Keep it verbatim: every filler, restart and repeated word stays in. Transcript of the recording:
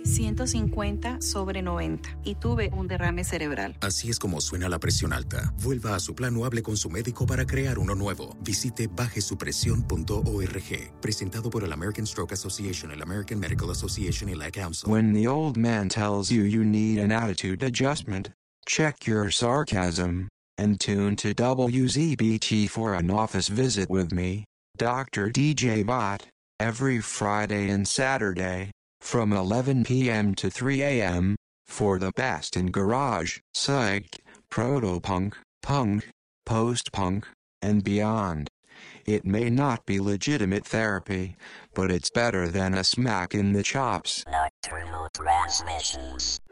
ciento cincuenta sobre noventa y tuve un derrame cerebral. Así es como suena la presión alta. Vuelva a su plan o hable con su médico para crear uno nuevo. Visite baje su presión punto org. Presentado por el American Stroke Association, el American Medical Association y la Council. When the old man tells you you need an attitude adjustment, check your sarcasm, and tune to W Z B T for an office visit with me, Doctor D J Bott, every Friday and Saturday, from eleven p m to three a m, for the best in garage, psych, proto-punk, punk, post-punk, and beyond. It may not be legitimate therapy, but it's better than a smack in the chops. Nocturnal Transmissions.